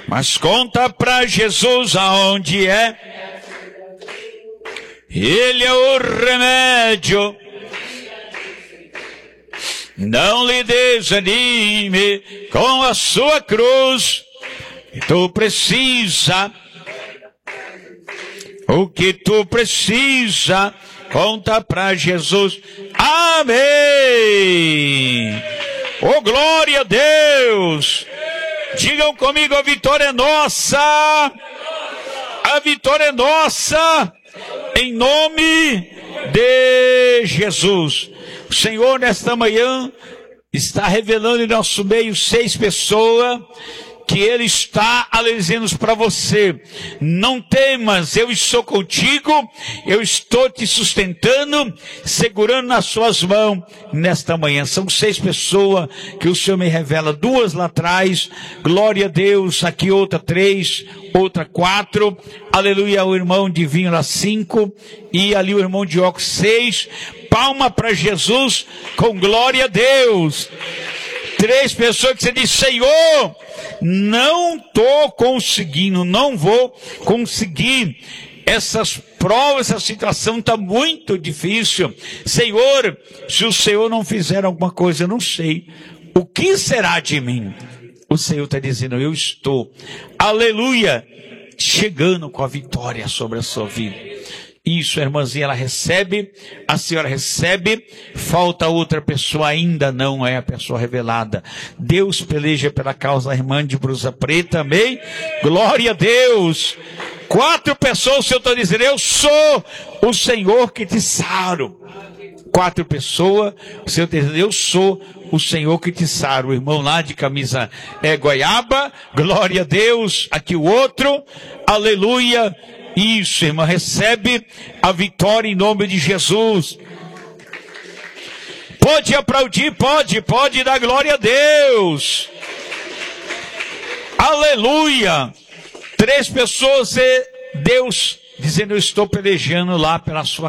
Mas conta pra Jesus aonde é. Ele é o remédio. Não lhe desanime com a sua cruz. Tu precisa. O que tu precisa, conta pra Jesus. Amém. Oh, glória a Deus. Digam comigo, a vitória é nossa. A vitória é nossa. Em nome de Jesus. O Senhor, nesta manhã, está revelando em nosso meio 6 pessoas que Ele está dizendo para você: não temas, eu estou contigo, eu estou te sustentando, segurando nas suas mãos nesta manhã. São 6 pessoas que o Senhor me revela, 2 lá atrás, glória a Deus, aqui outra 3, outra 4, aleluia, o irmão de vinho lá 5, e ali o irmão de óculos 6, palma para Jesus, com glória a Deus. 3 pessoas que você diz: Senhor, não estou conseguindo, não vou conseguir. Essas provas, essa situação está muito difícil. Senhor, se o Senhor não fizer alguma coisa, eu não sei. O que será de mim? O Senhor está dizendo: eu estou, aleluia, chegando com a vitória sobre a sua vida. Isso, a irmãzinha, ela recebe, a senhora recebe, falta outra pessoa, ainda não é a pessoa revelada. Deus peleja pela causa da irmã de blusa preta, amém? Glória a Deus. 4 pessoas, o Senhor está dizendo: eu sou o Senhor que te saro. 4 pessoas, o Senhor está dizendo: eu sou o Senhor que te saro. O irmão lá de camisa goiaba, glória a Deus. Aqui o outro, aleluia. Isso, irmã, recebe a vitória em nome de Jesus. Pode aplaudir, pode dar glória a Deus. Aleluia. 3 pessoas, Deus dizendo: eu estou pelejando lá pela sua